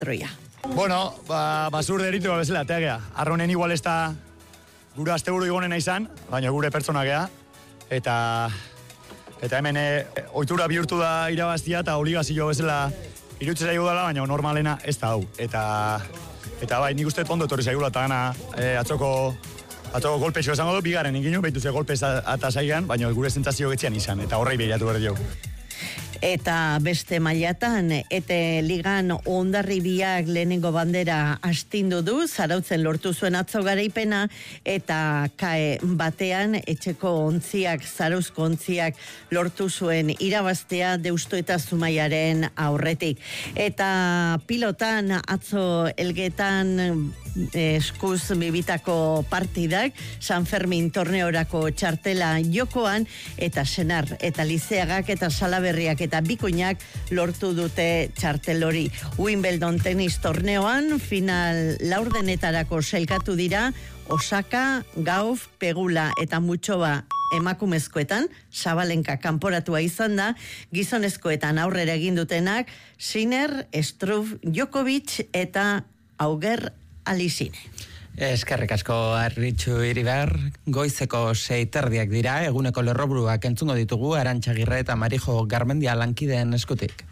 Troia. Bueno, basur deritu bezala, teagea. Arronen igual ez da gure asteburu igonena izan, baina gure pertsona gea. Eta hemen ohitura bihurtu da irabaztia eta obligazio bezala iruditzen zaigu dela, baina normalena ez da hau. Eta bai, nik uste ondo etorri zaigula eta gana atzoko golpexo esango du, bigaren inginu, behitu ze golpez eta zaigan, baina gure sentsazio getxean izan, eta horrei behiratu behar dugu. Eta beste mailatan, ete ligan Hondarribiak lehenengo bandera astindu du, Zarautzen lortu zuen atzo garaipena, eta kae batean etxeko ontziak, Zarauzko ontziak lortu zuen irabaztea Deusto eta Zumaiaren aurretik. Eta pilotan atzo Elgetan eskuz bibitako partidak, San Fermin torneorako txartela jokoan, eta Senar eta Lizeagak eta Salaberriak eta Bikoinak lortu dute txartel hori. Wimbledon tenis torneoan final laurdenetarako sailkatu dira Osaka, Gauf, Pegula eta Mutxoba emakumezkoetan, Sabalenka kanporatua izan da, gizonezkoetan aurrera egin dutenak Sinner, Struff, Djokovic eta Auger Alisine. Eskerrik asko Arritxu Iribar, goizeko 6:30 dira, eguneko lerroburuak entzungo ditugu Arantxa Agirre eta Marijo Garmendia lankideen eskutik.